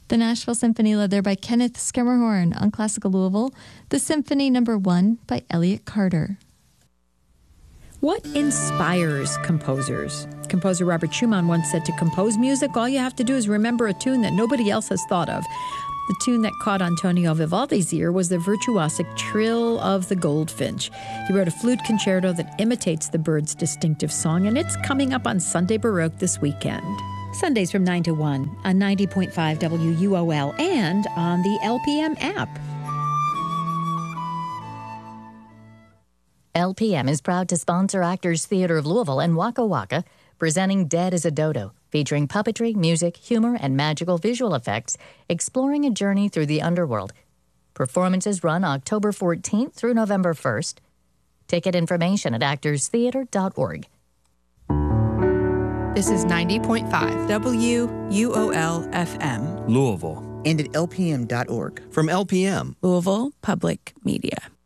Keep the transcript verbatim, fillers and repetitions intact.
The Nashville Symphony led there by Kenneth Schermerhorn. On Classical Louisville, the Symphony Number One by Elliott Carter. What inspires composers? Composer Robert Schumann once said, to compose music, all you have to do is remember a tune that nobody else has thought of. The tune that caught Antonio Vivaldi's ear was the virtuosic trill of the goldfinch. He wrote a flute concerto that imitates the bird's distinctive song, and it's coming up on Sunday Baroque this weekend. Sundays from nine to one on ninety point five W U O L and on the L P M app. L P M is proud to sponsor Actors Theatre of Louisville and Waka Waka, presenting Dead as a Dodo, featuring puppetry, music, humor, and magical visual effects, exploring a journey through the underworld. Performances run October fourteenth through November first. Ticket information at actors theatre dot org. This is ninety point five W U O L F M. Louisville. And at L P M dot org. From L P M. Louisville Public Media.